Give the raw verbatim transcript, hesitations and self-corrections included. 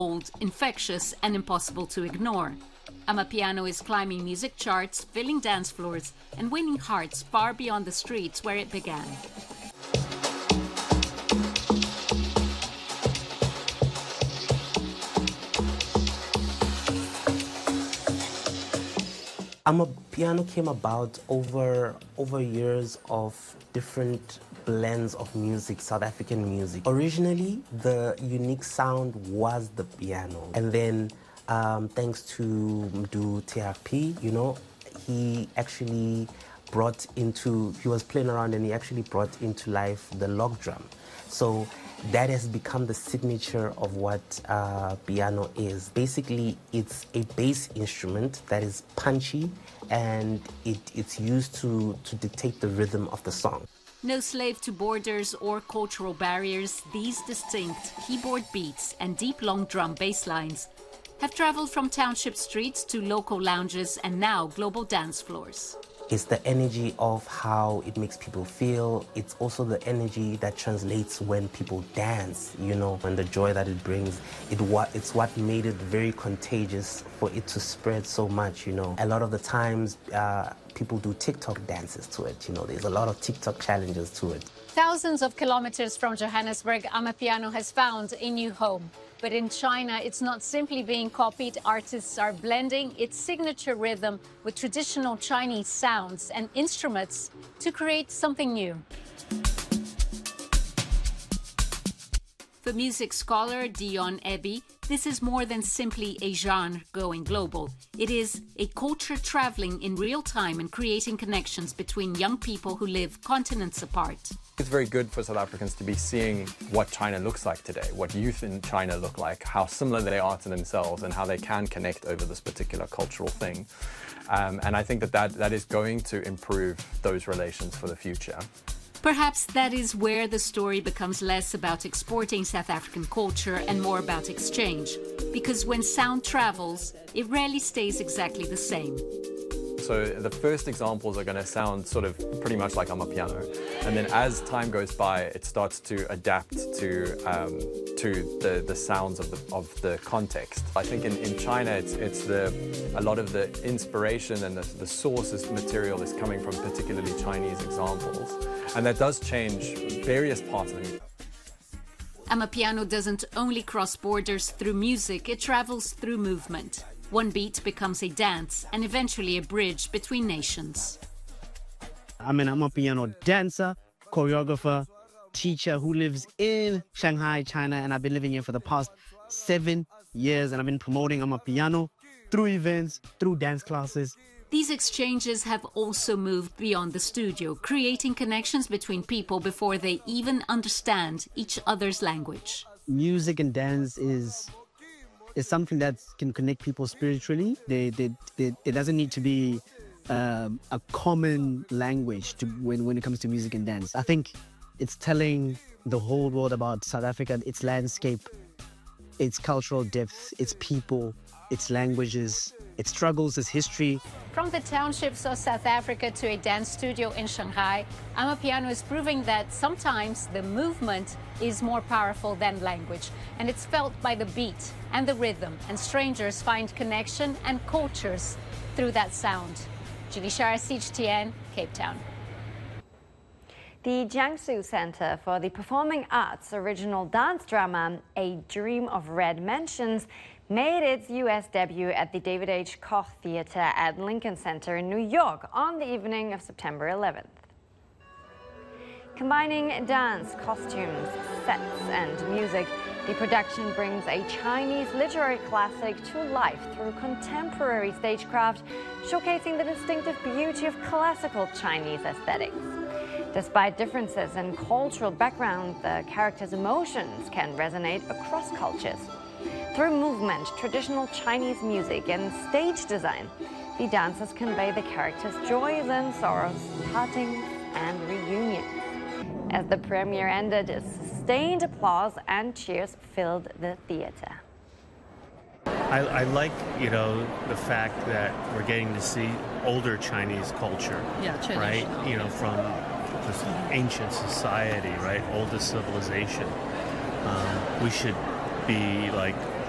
bold, infectious, and impossible to ignore. Amapiano is climbing music charts, filling dance floors, and winning hearts far beyond the streets where it began. Amapiano came about over, over years of different blends of music, South African music. Originally, the unique sound was the piano. And then, um, thanks to Mdu T R P, you know, he actually brought into, he was playing around and he actually brought into life the log drum. So that has become the signature of what uh, piano is. Basically, it's a bass instrument that is punchy and it, it's used to, to dictate the rhythm of the song. No slave to borders or cultural barriers, these distinct keyboard beats and deep long drum bass lines have traveled from township streets to local lounges and now global dance floors. It's the energy of how it makes people feel. It's also the energy that translates when people dance, you know, and the joy that it brings. It what It's what made it very contagious for it to spread so much, you know. A lot of the times, uh, people do TikTok dances to it, you know. There's a lot of TikTok challenges to it. Thousands of kilometers from Johannesburg, Amapiano has found a new home. But in China, it's not simply being copied. Artists are blending its signature rhythm with traditional Chinese sounds and instruments to create something new. For music scholar Dion Eby, this is more than simply a genre going global. It is a culture traveling in real time and creating connections between young people who live continents apart. It's very good for South Africans to be seeing what China looks like today, what youth in China look like, how similar they are to themselves and how they can connect over this particular cultural thing. Um, and I think that, that that is going to improve those relations for the future. Perhaps that is where the story becomes less about exporting South African culture and more about exchange. Because when sound travels, it rarely stays exactly the same. So the first examples are going to sound sort of pretty much like Amapiano. And then as time goes by, it starts to adapt to um, to the, the sounds of the, of the context. I think in, in China, it's, it's the, a lot of the inspiration and the, the source material is coming from particularly Chinese examples. And that does change various parts of it. Amapiano doesn't only cross borders through music, it travels through movement. One beat becomes a dance and eventually a bridge between nations. I'm an Amapiano dancer, choreographer, teacher who lives in Shanghai, China, and I've been living here for the past seven years and I've been promoting Amapiano through events, through dance classes. These exchanges have also moved beyond the studio, creating connections between people before they even understand each other's language. Music and dance is is something that can connect people spiritually. They, they, they, it doesn't need to be um, a common language to, when, when it comes to music and dance. I think it's telling the whole world about South Africa, its landscape, its cultural depth, its people, its languages, its struggles, its history. From the townships of South Africa to a dance studio in Shanghai, Amapiano is proving that sometimes the movement is more powerful than language, and it's felt by the beat and the rhythm, and strangers find connection and cultures through that sound. Julie Shara, C H T N, Cape Town. The Jiangsu Center for the Performing Arts original dance drama, A Dream of Red Mansions, made its U S debut at the David H. Koch Theater at Lincoln Center in New York on the evening of September eleventh. Combining dance, costumes, sets, and music, the production brings a Chinese literary classic to life through contemporary stagecraft, showcasing the distinctive beauty of classical Chinese aesthetics. Despite differences in cultural background, the characters' emotions can resonate across cultures. Through movement, traditional Chinese music, and stage design, the dancers convey the characters' joys and sorrows, partings and reunions. As the premiere ended, sustained applause and cheers filled the theater. I, I like, you know, the fact that we're getting to see older Chinese culture, yeah, right? You know, from this ancient society, right? Oldest civilization. Um, we should be like